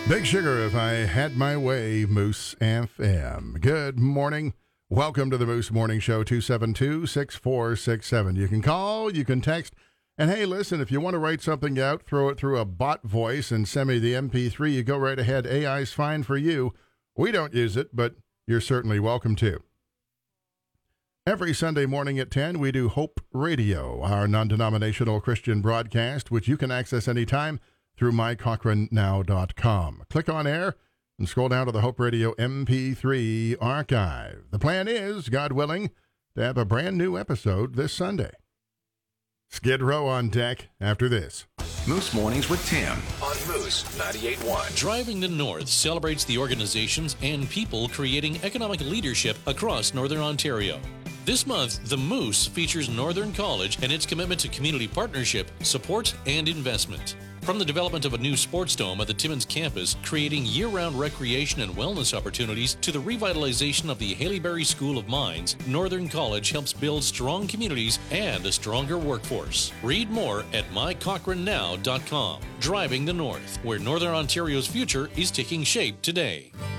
Big Sugar, If I Had My Way, Moose FM. Good morning. Welcome to the Moose Morning Show, 272-6467. You can call, you can text, and hey, listen, if you want to write something out, throw it through a bot voice and send me the MP3, you go right ahead. AI's fine for you. We don't use it, but you're certainly welcome to. Every Sunday morning at 10, we do Hope Radio, our non-denominational Christian broadcast, which you can access anytime through mycochranow.com. Click on air and scroll down to the Hope Radio MP3 archive. The plan is, God willing, to have a brand new episode this Sunday. Skid Row on deck after this. Moose Mornings with Tim on Moose 98.1. Driving the North celebrates the organizations and people creating economic leadership across Northern Ontario. This month, the Moose features Northern College and its commitment to community partnership, support, and investment. From the development of a new sports dome at the Timmins campus, creating year-round recreation and wellness opportunities, to the revitalization of the Haleyberry School of Mines, Northern College helps build strong communities and a stronger workforce. Read more at mycochranow.com. Driving the North, where Northern Ontario's future is taking shape today.